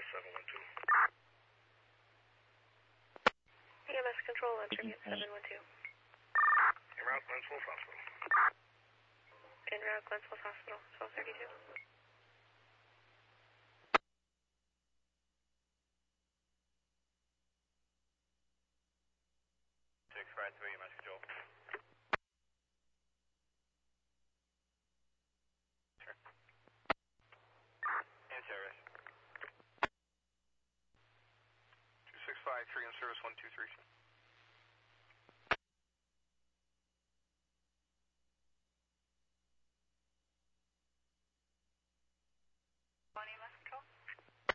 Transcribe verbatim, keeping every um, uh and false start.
seven one two. E M S control, on tribute seven one two. En route, Glens Falls Hospital. En route, Glens Falls Hospital, twelve thirty-two. six five three, E M S control. Sure. In service. two six five three in service, one two three.